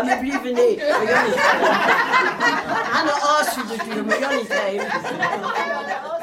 wir blijven niet. We gaan niet. Aan de as, we gaan niet heen.